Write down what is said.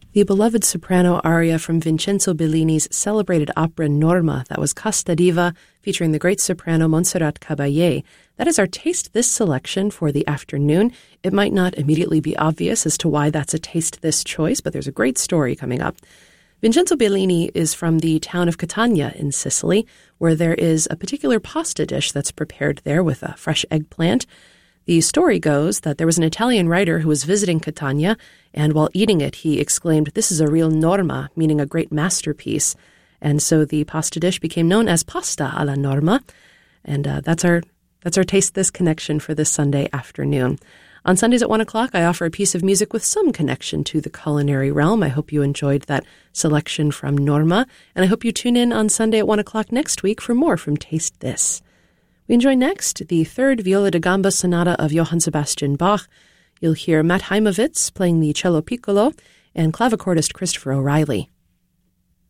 The beloved soprano aria from Vincenzo Bellini's celebrated opera Norma, that was Casta Diva, featuring the great soprano Montserrat Caballé. That is our Taste This selection for the afternoon. It might not immediately be obvious as to why that's a Taste This choice, but there's a great story coming up. Vincenzo Bellini is from the town of Catania in Sicily, where there is a particular pasta dish that's prepared there with a fresh eggplant. The story goes that there was an Italian writer who was visiting Catania, and while eating it, he exclaimed, "This is a real norma," meaning a great masterpiece. And so the pasta dish became known as pasta alla norma, and that's our Taste This connection for this Sunday afternoon. On Sundays at 1 o'clock, I offer a piece of music with some connection to the culinary realm. I hope you enjoyed that selection from Norma, and I hope you tune in on Sunday at 1 o'clock next week for more from Taste This. We enjoy next the third Viola da Gamba Sonata of Johann Sebastian Bach. You'll hear Matt Heimovitz playing the cello piccolo and clavicordist Christopher O'Reilly.